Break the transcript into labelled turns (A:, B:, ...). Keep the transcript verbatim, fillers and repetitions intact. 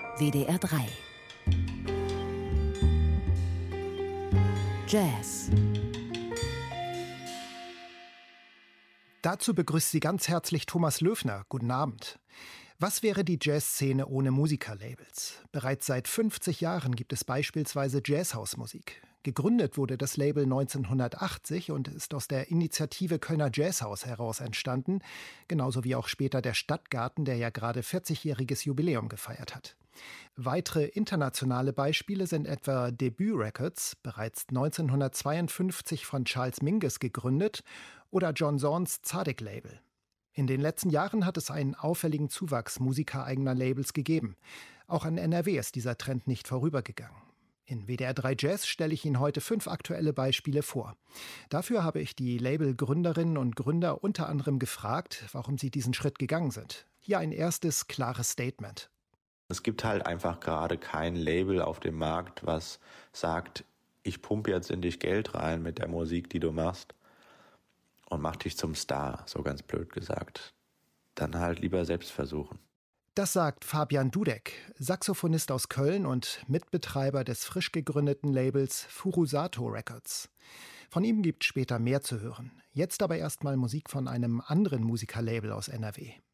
A: W D R drei. Jazz.
B: Dazu begrüßt Sie ganz herzlich Thomas Löfner. Guten Abend. Was wäre die Jazzszene ohne Musikerlabels? Bereits seit fünfzig Jahren gibt es beispielsweise Jazzhausmusik. Gegründet wurde das Label neunzehnhundertachtzig und ist aus der Initiative Kölner Jazzhaus heraus entstanden, genauso wie auch später der Stadtgarten, der ja gerade vierzigjähriges Jubiläum gefeiert hat. Weitere internationale Beispiele sind etwa Debut Records, bereits neunzehnhundertzweiundfünfzig von Charles Mingus gegründet, oder John Zorns Tzadik-Label. In den letzten Jahren hat es einen auffälligen Zuwachs musikereigener Labels gegeben. Auch an N R W ist dieser Trend nicht vorübergegangen. In W D R drei Jazz stelle ich Ihnen heute fünf aktuelle Beispiele vor. Dafür habe ich die Label-Gründerinnen und Gründer unter anderem gefragt, warum sie diesen Schritt gegangen sind. Hier ein erstes klares Statement.
C: Es gibt halt einfach gerade kein Label auf dem Markt, was sagt, ich pumpe jetzt in dich Geld rein mit der Musik, die du machst und mach dich zum Star, so ganz blöd gesagt. Dann halt lieber selbst versuchen.
B: Das sagt Fabian Dudek, Saxophonist aus Köln und Mitbetreiber des frisch gegründeten Labels Furusato Records. Von ihm gibt später mehr zu hören. Jetzt aber erstmal Musik von einem anderen Musikerlabel aus N R W.